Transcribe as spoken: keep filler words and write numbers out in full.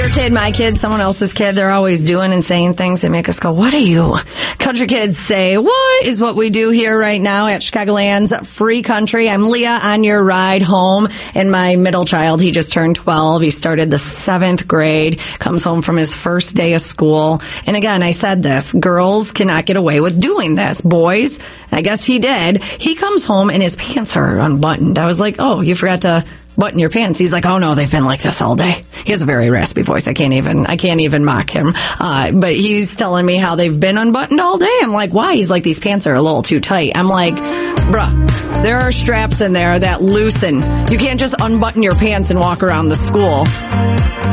Your kid, my kid, someone else's kid, they're always doing and saying things that make us go, what are you? Country kids say, what is what we do here right now at Chicagoland's Free Country. I'm Leah on your ride home. And my middle child, he just turned twelve. He started the seventh grade, comes home from his first day of school. And again, I said this, girls cannot get away with doing this. Boys, I guess he did. He comes home and his pants are unbuttoned. I was like, oh, you forgot to button your pants. He's like, oh no, they've been like this all day. He has a very raspy voice. I can't even, I can't even mock him. Uh, but he's telling me how they've been unbuttoned all day. I'm like, why? He's like, these pants are a little too tight. I'm like, bruh, there are straps in there that loosen. You can't just unbutton your pants and walk around the school.